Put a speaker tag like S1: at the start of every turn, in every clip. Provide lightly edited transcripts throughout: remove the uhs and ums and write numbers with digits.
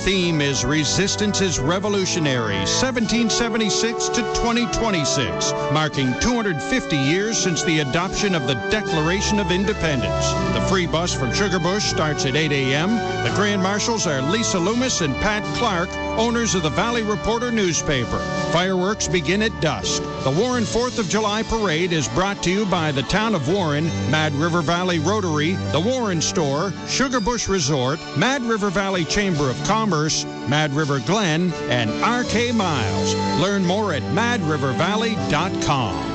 S1: theme is Resistance is Revolutionary, 1776 to 2026, marking 250 years since the adoption of the Declaration of Independence. The free bus from Sugarbush starts at 8 a.m. The Grand Marshals are Lisa Loomis and Pat Clark, owners of the Valley Reporter newspaper. Fireworks begin at dusk. The Warren 4th of July Parade is brought to you by the Town of Warren, Mad River Valley Rotary, the Warren Store, Sugarbush Resort, Mad River Valley Chamber of Commerce, Mad River Glen, and RK Miles. Learn more at madrivervalley.com.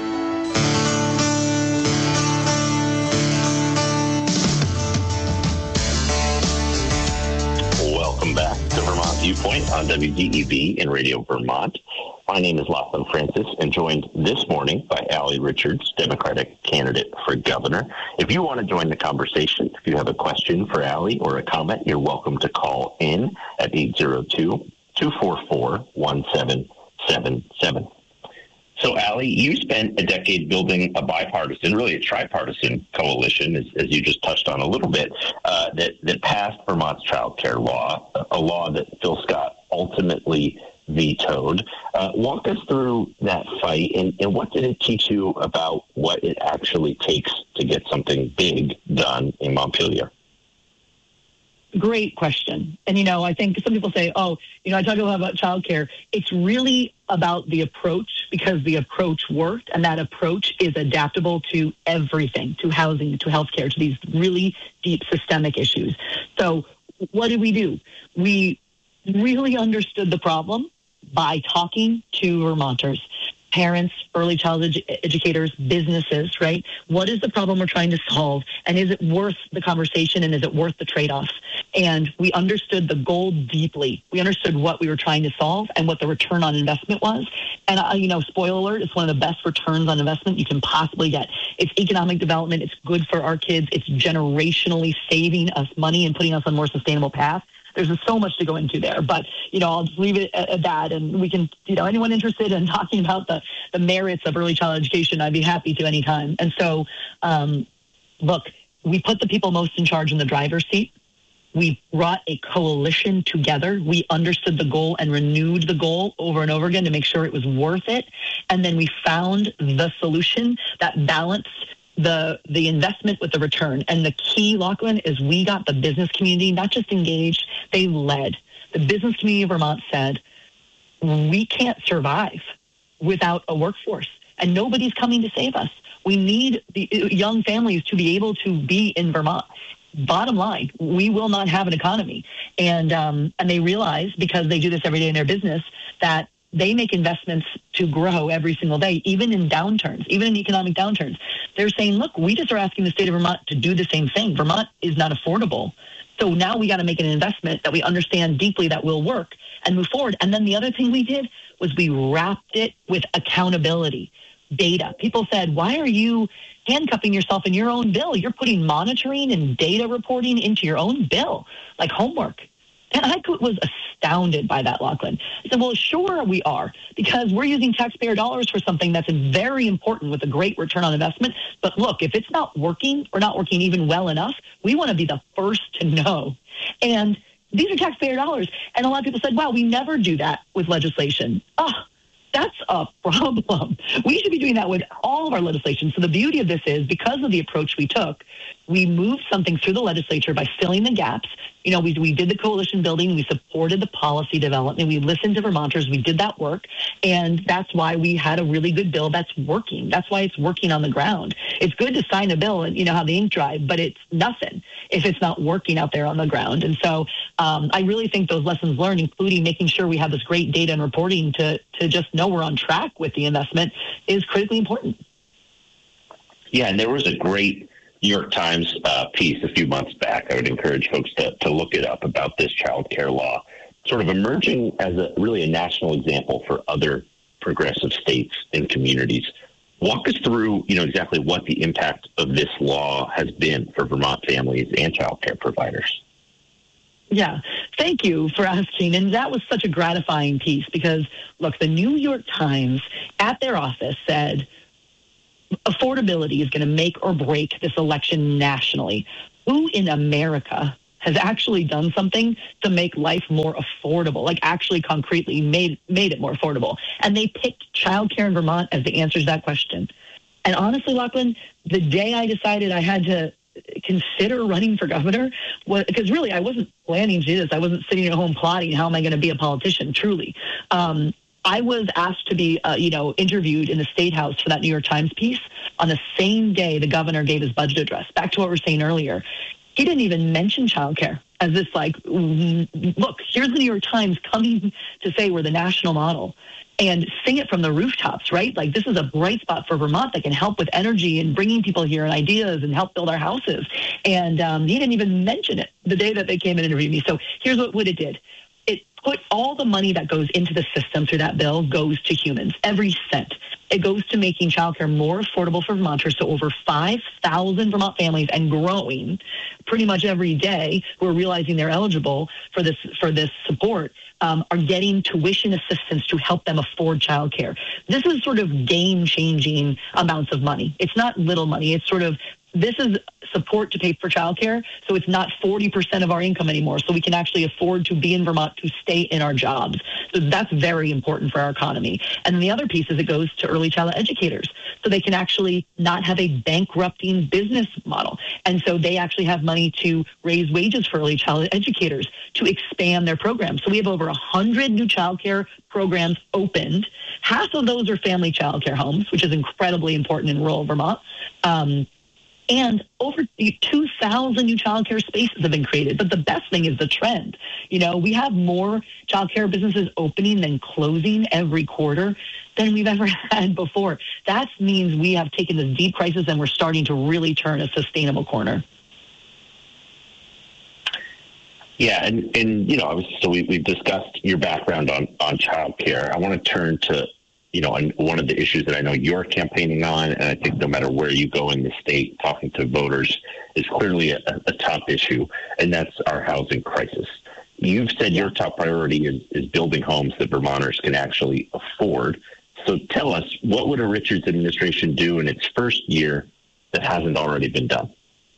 S2: Welcome back to Vermont Viewpoint on WDEV and Radio Vermont. My name is Lachlan Francis, and joined this morning by Allie Richards, Democratic candidate for governor. If you want to join the conversation, if you have a question for Allie or a comment, you're welcome to call in at 802-244-1777. So, Allie, you spent a decade building a bipartisan, really a tripartisan coalition, as you just touched on a little bit, that passed Vermont's child care law, a law that Phil Scott ultimately vetoed. Walk us through that fight, and what did it teach you about what it actually takes to get something big done in Montpelier?
S3: Great question. And, I think some people say, I talk a lot about childcare. It's really about the approach, because the approach worked, and that approach is adaptable to everything, to housing, to healthcare, to these really deep systemic issues. So what did we do? We really understood the problem by talking to Vermonters, parents, early childhood educators, businesses, right? What is the problem we're trying to solve? And is it worth the conversation, and is it worth the trade-offs? And we understood the goal deeply. We understood what we were trying to solve and what the return on investment was. And, spoiler alert, it's one of the best returns on investment you can possibly get. It's economic development. It's good for our kids. It's generationally saving us money and putting us on a more sustainable path. There's so much to go into there, but, I'll just leave it at that. And we can, anyone interested in talking about the merits of early child education, I'd be happy to anytime. And so, look, we put the people most in charge in the driver's seat. We brought a coalition together. We understood the goal and renewed the goal over and over again to make sure it was worth it. And then we found the solution that balanced the investment with the return. And the key, Lachlan, is we got the business community not just engaged, they led. The business community of Vermont said, we can't survive without a workforce, and nobody's coming to save us. We need the young families to be able to be in Vermont. Bottom line, we will not have an economy. And they realize, because they do this every day in their business, that they make investments to grow every single day, even in downturns, even in economic downturns. They're saying, look, we just are asking the state of Vermont to do the same thing. Vermont is not affordable. So now we got to make an investment that we understand deeply that will work and move forward. And then the other thing we did was we wrapped it with accountability, data. People said, why are you handcuffing yourself in your own bill? You're putting monitoring and data reporting into your own bill, like homework. And I was astounded by that, Lachlan. I said, well, sure we are, because we're using taxpayer dollars for something that's very important with a great return on investment. But look, if it's not working, or not working even well enough, we want to be the first to know. And these are taxpayer dollars. And a lot of people said, wow, we never do that with legislation. That's a problem. We should be doing that with all of our legislation. So the beauty of this is, because of the approach we took, we moved something through the legislature by filling the gaps. We did the coalition building. We supported the policy development. We listened to Vermonters. We did that work. And that's why we had a really good bill that's working. That's why it's working on the ground. It's good to sign a bill and, have the ink dry, but it's nothing if it's not working out there on the ground. And so I really think those lessons learned, including making sure we have this great data and reporting to just know we're on track with the investment, is critically important.
S2: Yeah, and there was a great New York Times piece a few months back. I would encourage folks to look it up, about this child care law, sort of emerging as a national example for other progressive states and communities. Walk us through, exactly what the impact of this law has been for Vermont families and child care providers.
S3: Yeah, thank you for asking. And that was such a gratifying piece, because, look, the New York Times at their office said, affordability is going to make or break this election nationally. Who in America has actually done something to make life more affordable, like actually concretely made it more affordable. And they picked childcare in Vermont as the answer to that question. And honestly, Lachlan, the day I decided I had to consider running for governor, because really I wasn't planning to do this. I wasn't sitting at home plotting, how am I going to be a politician, truly. I was asked to be, interviewed in the State House for that New York Times piece on the same day the governor gave his budget address. Back to what we were saying earlier. He didn't even mention childcare as this, look, here's the New York Times coming to say we're the national model and sing it from the rooftops, right? Like, this is a bright spot for Vermont that can help with energy and bringing people here and ideas and help build our houses. And he didn't even mention it the day that they came and interviewed me. So here's what it did. It put all the money that goes into the system through that bill goes to humans, every cent. It goes to making childcare more affordable for Vermonters. So over 5,000 Vermont families and growing pretty much every day who are realizing they're eligible for this support are getting tuition assistance to help them afford childcare. This is sort of game-changing amounts of money. It's not little money. It's sort of, this is support to pay for childcare, so it's not 40% of our income anymore. So we can actually afford to be in Vermont, to stay in our jobs. So that's very important for our economy. And then the other piece is it goes to early childhood educators, so they can actually not have a bankrupting business model. And so they actually have money to raise wages for early childhood educators, to expand their programs. So we have over 100 new childcare programs opened. Half of those are family childcare homes, which is incredibly important in rural Vermont. And over 2,000 new childcare spaces have been created. But the best thing is the trend. We have more childcare businesses opening than closing every quarter than we've ever had before. That means we have taken this deep crisis and we're starting to really turn a sustainable corner.
S2: Yeah, and we've discussed your background on childcare. I want to turn to and one of the issues that I know you're campaigning on, and I think no matter where you go in the state, talking to voters is clearly a top issue, and that's our housing crisis. You've said your top priority is building homes that Vermonters can actually afford. So tell us, what would a Richards administration do in its first year that hasn't already been done?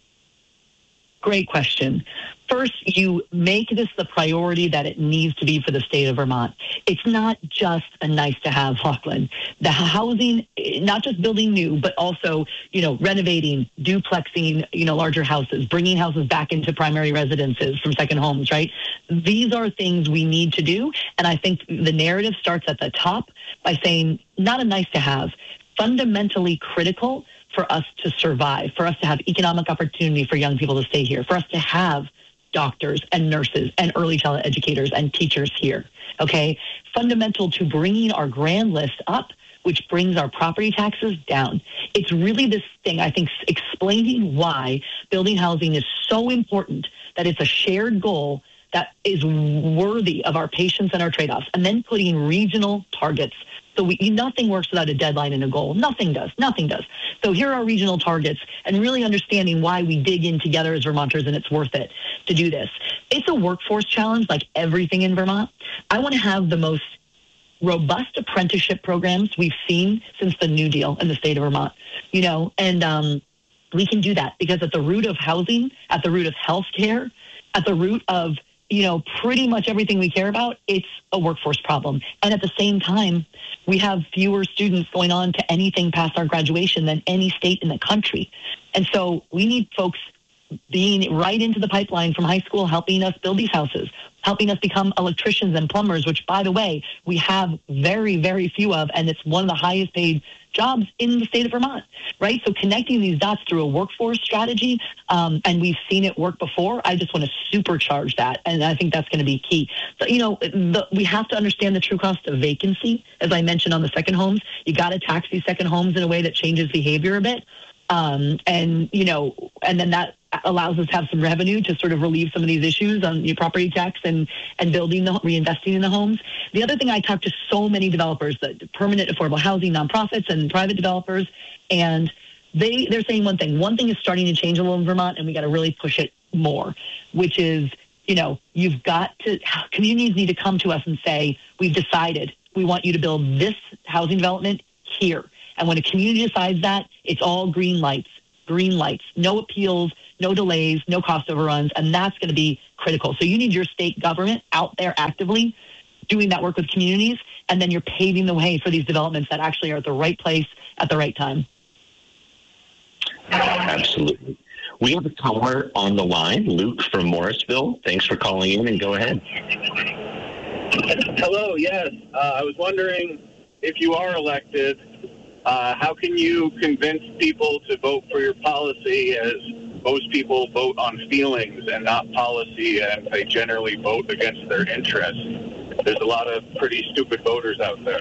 S3: Great question. First, you make this the priority that it needs to be for the state of Vermont. It's not just a nice to have, Lachlan. The housing, not just building new, but also, renovating, duplexing, larger houses, bringing houses back into primary residences from second homes, right? These are things we need to do. And I think the narrative starts at the top by saying, not a nice to have, fundamentally critical for us to survive, for us to have economic opportunity for young people to stay here, for us to have doctors and nurses and early childhood educators and teachers here, okay? Fundamental to bringing our grand list up, which brings our property taxes down. It's really this thing, I think, explaining why building housing is so important, that it's a shared goal that is worthy of our patience and our trade-offs, and then putting regional targets. So nothing works without a deadline and a goal. Nothing does. So here are regional targets, and really understanding why we dig in together as Vermonters, and it's worth it to do this. It's a workforce challenge like everything in Vermont. I want to have the most robust apprenticeship programs we've seen since the New Deal in the state of Vermont, and we can do that because at the root of housing, at the root of healthcare, at the root of pretty much everything we care about, it's a workforce problem. And at the same time, we have fewer students going on to anything past our graduation than any state in the country. And so we need folks being right into the pipeline from high school, helping us build these houses, helping us become electricians and plumbers, which, by the way, we have very, very few of, and it's one of the highest paid jobs in the state of Vermont, right? So connecting these dots through a workforce strategy, and we've seen it work before. I just want to supercharge that, and I think that's going to be key. So, we have to understand the true cost of vacancy. As I mentioned on the second homes, you got to tax these second homes in a way that changes behavior a bit. And then that allows us to have some revenue to sort of relieve some of these issues on your property tax and reinvesting in the homes. The other thing, I talk to so many developers, the permanent affordable housing nonprofits and private developers, and they're saying one thing. One thing is starting to change a little in Vermont, and we got to really push it more, which is, communities need to come to us and say, we've decided we want you to build this housing development here. And when a community decides that, it's all green lights. green lights, no appeals, no delays, no cost overruns, and that's going to be critical. So you need your state government out there actively doing that work with communities, and then you're paving the way for these developments that actually are at the right place at the right time.
S2: Absolutely. We have a caller on the line, Luke from Morrisville. Thanks for calling in, and go ahead.
S4: Hello, yes. I was wondering, if you are elected, how can you convince people to vote for your policy, as most people vote on feelings and not policy, and they generally vote against their interests? There's a lot of pretty stupid voters out there.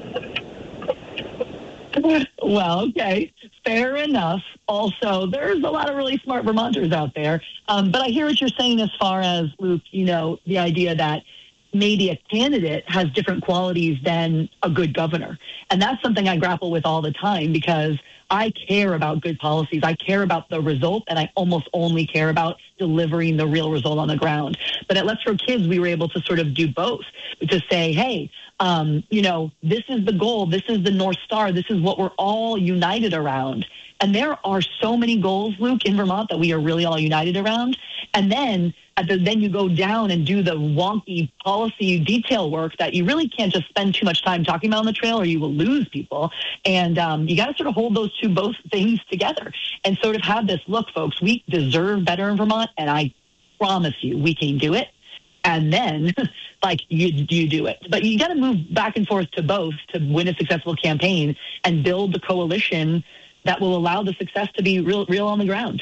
S3: Well, okay, fair enough. Also, there's a lot of really smart Vermonters out there. But I hear what you're saying as far as, Luke, the idea that maybe a candidate has different qualities than a good governor. And that's something I grapple with all the time, because I care about good policies. I care about the result, and I almost only care about delivering the real result on the ground. But at Let's Grow Kids, we were able to sort of do both, to say, hey, this is the goal. This is the North Star. This is what we're all united around. And there are so many goals, Luke, in Vermont that we are really all united around. And then then you go down and do the wonky policy detail work that you really can't just spend too much time talking about on the trail, or you will lose people. And you got to sort of hold both things together and sort of have this, look, folks, we deserve better in Vermont, and I promise you we can do it. And then, you do it. But you got to move back and forth to both to win a successful campaign and build the coalition that will allow the success to be real on the ground.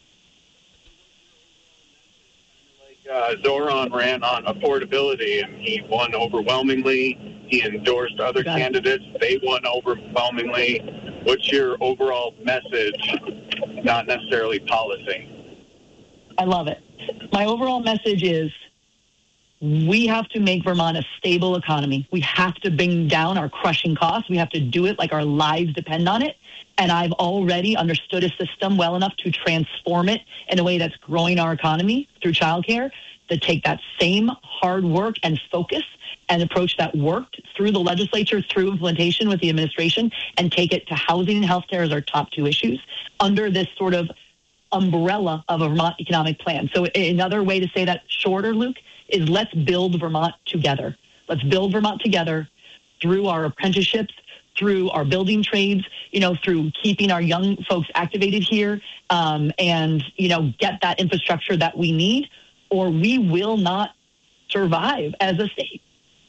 S4: Zoran ran on affordability, and he won overwhelmingly. He endorsed other candidates. They won overwhelmingly. What's your overall message, not necessarily policy?
S3: I love it. My overall message is we have to make Vermont a stable economy. We have to bring down our crushing costs. We have to do it like our lives depend on it. And I've already understood a system well enough to transform it in a way that's growing our economy through childcare, to take that same hard work and focus and approach that worked through the legislature, through implementation with the administration, and take it to housing and healthcare as our top two issues under this sort of umbrella of a Vermont economic plan. So another way to say that shorter, Luke, is let's build Vermont together. Let's build Vermont together through our apprenticeships, through our building trades, through keeping our young folks activated here, and, get that infrastructure that we need, or we will not survive as a state.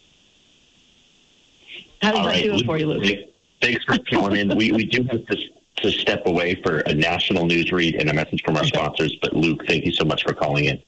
S3: How does that do it for you, Luke?
S2: Thanks for calling in. We do have to step away for a national news read and a message from our sponsors. But, Luke, thank you so much for calling in.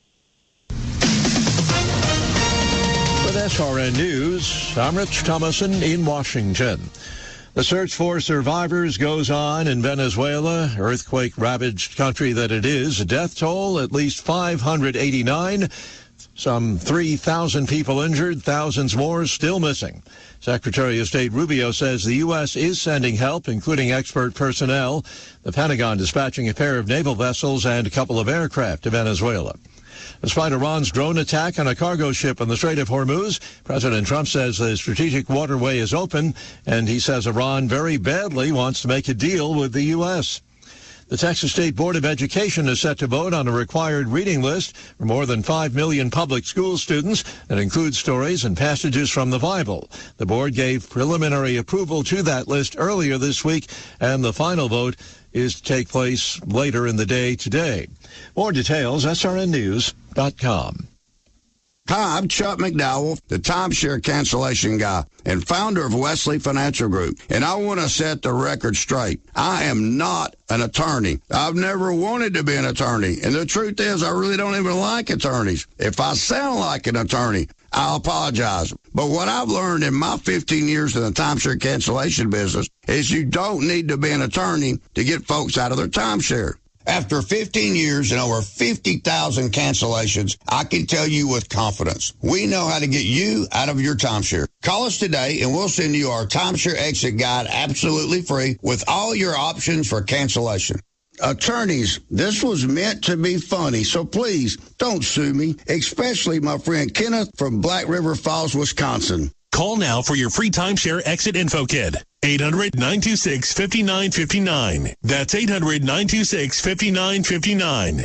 S5: With SRN News, I'm Rich Thomason in Washington. The search for survivors goes on in Venezuela, earthquake-ravaged country that it is. Death toll, at least 589. Some 3,000 people injured, thousands more still missing. Secretary of State Rubio says the U.S. is sending help, including expert personnel. The Pentagon dispatching a pair of naval vessels and a couple of aircraft to Venezuela. Despite Iran's drone attack on a cargo ship in the Strait of Hormuz, President Trump says the strategic waterway is open, and he says Iran very badly wants to make a deal with the U.S. The Texas State Board of Education is set to vote on a required reading list for more than 5 million public school students that includes stories and passages from the Bible. The board gave preliminary approval to that list earlier this week, and the final vote is to take place later in the day today. More details, srnnews.com.
S6: Hi, I'm Chuck McDowell, the timeshare cancellation guy and founder of Wesley Financial Group, and I want to set the record straight. I am not an attorney. I've never wanted to be an attorney, and the truth is I really don't even like attorneys. If I sound like an attorney, I'll apologize. But what I've learned in my 15 years in the timeshare cancellation business is you don't need to be an attorney to get folks out of their timeshare. After 15 years and over 50,000 cancellations, I can tell you with confidence, we know how to get you out of your timeshare. Call us today and we'll send you our timeshare exit guide absolutely free with all your options for cancellation. Attorneys, this was meant to be funny, so please don't sue me, especially my friend Kenneth from Black River Falls, Wisconsin.
S7: Call now for your free timeshare exit info kit. 800-926-5959. That's 800-926-5959.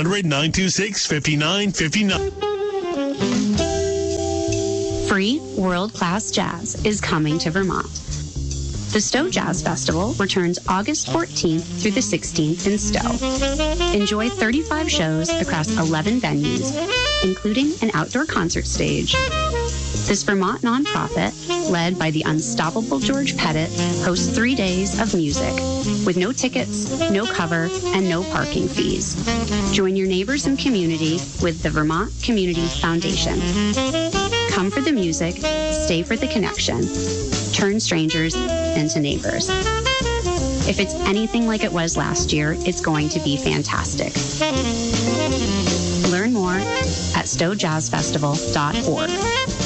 S7: 800-926-5959.
S8: Free world-class jazz is coming to Vermont. The Stowe Jazz Festival returns August 14th through the 16th in Stowe. Enjoy 35 shows across 11 venues, including an outdoor concert stage. This Vermont nonprofit, led by the unstoppable George Pettit, hosts 3 days of music with no tickets, no cover, and no parking fees. Join your neighbors and community with the Vermont Community Foundation. Come for the music, stay for the connection. Turn strangers into neighbors. If it's anything like it was last year, it's going to be fantastic. Learn more at stowejazzfestival.org.